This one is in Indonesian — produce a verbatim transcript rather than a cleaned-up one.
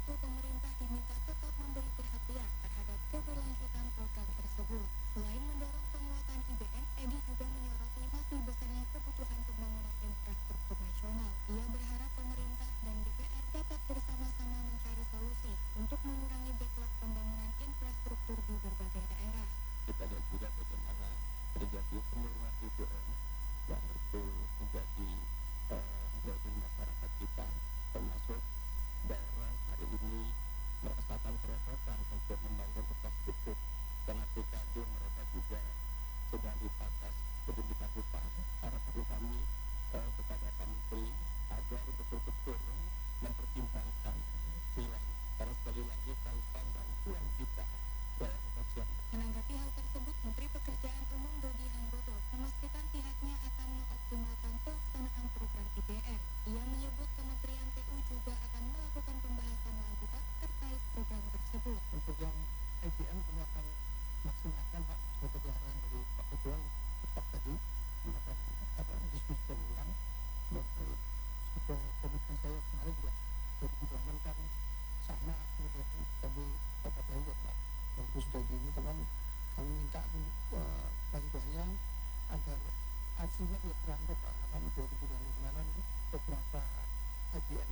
itu, pemerintah diminta tetap memberi perhatian terhadap keberlanjutan program tersebut. Selain mendorong penguatan I B M, Edi juga menyoroti masih besarnya kebutuhan pembangunan infrastruktur nasional. Ia berharap pemerintah dan D P R dapat bersama-sama mencari solusi untuk mengurangi backlog pembangunan infrastruktur di berbagai daerah. Kita lihat juga bagaimana terjadi penurunan I B M yang betul menjadi uh, menjadi masyarakat kita, termasuk daerah hari ini merasakan kerepotan untuk membangun infrastruktur karena P K D mereka juga sedang dipakas sedemikian rupa. Harapan kami uh, kepada Pak Menteri agar betul-betul mempertimbangkan silang, karena sekali lagi tanpa bantuan kita daerah kasihan. Menanggapi hal tersebut, Menteri Pekerjaan Umum Dodi Handoko memastikan pihaknya akan mengoptimalkan pelaksanaan program I B M. Ia menyebut Kementerian P U juga akan melakukan pembahasan lanjutan terkait program tersebut. Untuk yang I B M kami akan maksimalkan Pak, seperti arahan dari Pak Ketua Pak tadi, melakukan apa diskusi ulang. Seperti komitmen saya kemarin juga dua ribu dua puluh enam kan sama, kemudian kami dapat lagi ya Pak. Dan terus sudah gini teman, kami minta uh, bantuannya agar hasilnya tidak terlambat Pak. Karena dua ribu dua puluh enam kemarin beberapa I B